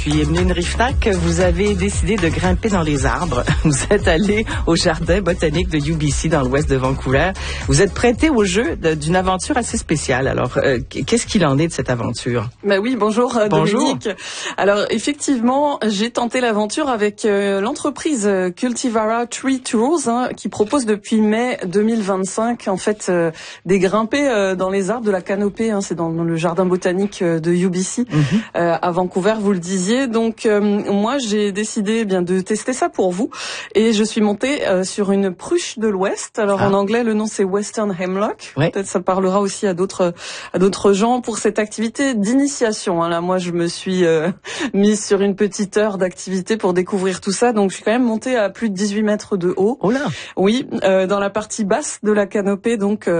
depuis Emeline Riefnack, vous avez décidé de grimper dans les arbres. Vous êtes allé au jardin botanique de UBC dans l'ouest de Vancouver. Vous êtes prêté au jeu d'une aventure assez spéciale. Alors, qu'est-ce qu'il en est de cette aventure? Ben oui, bonjour, bonjour. Dominique. Alors, effectivement, j'ai tenté l'aventure avec l'entreprise Cultivara Tree Tours, qui propose depuis mai 2025, en fait, des grimpées dans les arbres de la canopée. C'est dans le jardin botanique de UBC à Vancouver, vous le disiez. Donc, moi, j'ai décidé de tester ça pour vous. Et je suis montée sur une pruche de l'Ouest. Alors, en anglais, le nom, c'est Western Hemlock. Ouais. Peut-être ça parlera aussi à d'autres gens pour cette activité d'initiation. Là, moi, je me suis mise sur une petite heure d'activité pour découvrir tout ça. Donc, je suis quand même montée à plus de 18 mètres de haut. Oh là! Oui, dans la partie basse de la canopée, donc